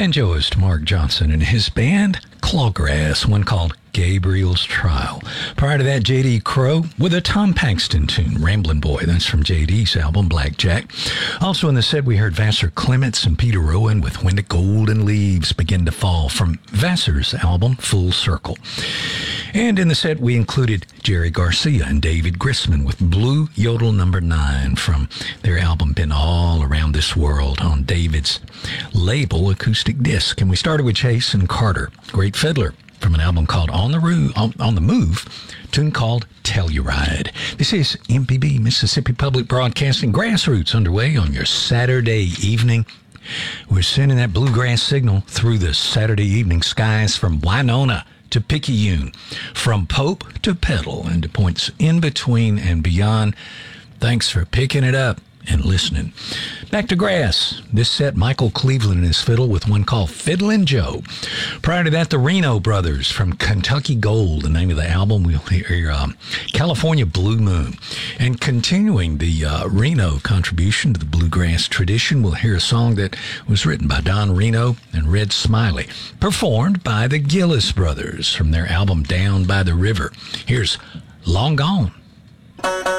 Banjoist Mark Johnson and his band Clawgrass, one called Gabriel's Trial. Prior to that, J.D. Crowe with a Tom Paxton tune, Ramblin' Boy. That's from J.D.'s album, Blackjack. Also in the set, we heard Vassar Clements and Peter Rowan with When the Golden Leaves Begin to Fall from Vassar's album, Full Circle. And in the set, we included Jerry Garcia and David Grisman with Blue Yodel No. 9 from their album Been All Around This World on David's label Acoustic Disc. And we started with Chase and Carter, great fiddler, from an album called On the Move, tune called Telluride. This is MPB, Mississippi Public Broadcasting, Grassroots underway on your Saturday evening. We're sending that bluegrass signal through the Saturday evening skies from Winona to Picayune, from Pope to Petal, and to points in between and beyond. Thanks for picking it up and listening. Back to grass. This set, Michael Cleveland and his fiddle with one called Fiddlin' Joe. Prior to that, the Reno Brothers from Kentucky Gold, the name of the album. We'll hear California Blue Moon. And continuing the Reno contribution to the bluegrass tradition, we'll hear a song that was written by Don Reno and Red Smiley, performed by the Gillis Brothers from their album Down by the River. Here's Long Gone.